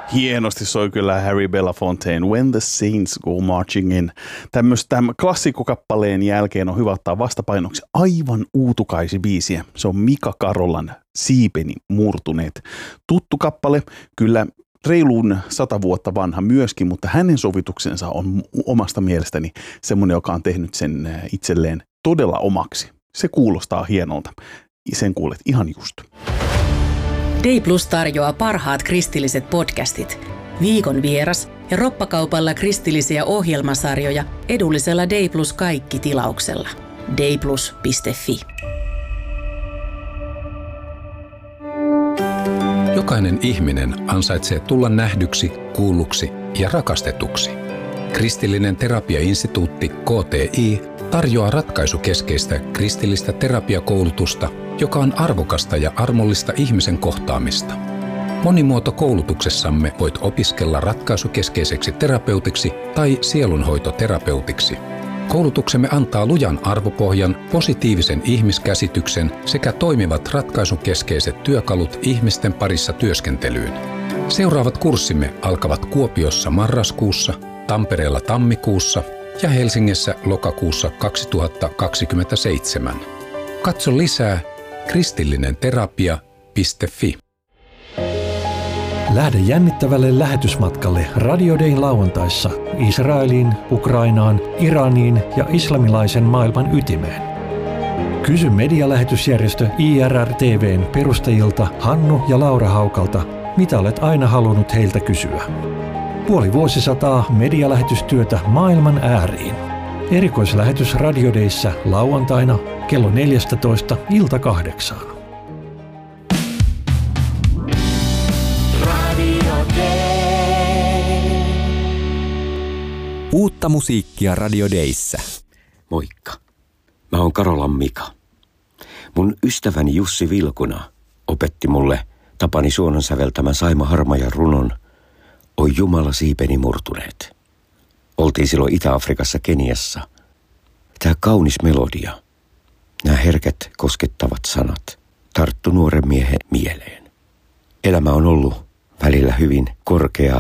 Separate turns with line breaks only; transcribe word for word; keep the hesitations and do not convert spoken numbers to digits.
Hienosti soi kyllä Harry Belafontaine, When the Saints Go Marching In. Tämmöistä klassikokappaleen jälkeen on hyvä ottaa vastapainoksi aivan uutukaisi biisiä. Se on Mika Karolan Siipeni murtuneet. Tuttu kappale, kyllä reiluun sata vuotta vanha myöskin, mutta hänen sovituksensa on omasta mielestäni semmoinen, joka on tehnyt sen itselleen todella omaksi. Se kuulostaa hienolta. Sen kuulet ihan just.
D Plus tarjoaa parhaat kristilliset podcastit, viikon vieras ja roppakaupalla kristillisiä ohjelmasarjoja edullisella D Plus kaikki tilauksella. d plus piste f i.
Jokainen ihminen ansaitsee tulla nähdyksi, kuulluksi ja rakastetuksi. Kristillinen terapiainstituutti K T I tarjoaa ratkaisukeskeistä kristillistä terapiakoulutusta, joka on arvokasta ja armollista ihmisen kohtaamista. Monimuotokoulutuksessamme voit opiskella ratkaisukeskeiseksi terapeutiksi tai sielunhoitoterapeutiksi. Koulutuksemme antaa lujan arvopohjan, positiivisen ihmiskäsityksen sekä toimivat ratkaisukeskeiset työkalut ihmisten parissa työskentelyyn. Seuraavat kurssimme alkavat Kuopiossa marraskuussa, Tampereella tammikuussa ja Helsingissä lokakuussa kaksituhattakaksikymmentäseitsemän. Katso lisää kristillinenterapia piste f i.
Lähde jännittävälle lähetysmatkalle Radio Dayn lauantaissa Israeliin, Ukrainaan, Iraniin ja islamilaisen maailman ytimeen. Kysy medialähetysjärjestö I R R T V:n perustajilta Hannu ja Laura Haukalta, mitä olet aina halunnut heiltä kysyä. Puoli vuosisataa medialähetystyötä maailman ääriin. Erikoislähetys Radio Dayssä lauantaina kello neljätoista ilta kahdeksaan.
Uutta musiikkia Radio Dayssä.
Moikka. Mä oon Karolan Mika. Mun ystäväni Jussi Vilkuna opetti mulle Tapani Suonon säveltämän Saima Harmajan runon Oi Jumala siipeni murtuneet. Oltiin silloin Itä-Afrikassa Keniassa. Tää kaunis melodia, nämä herkät koskettavat sanat tarttu nuoren miehen mieleen. Elämä on ollut välillä hyvin korkea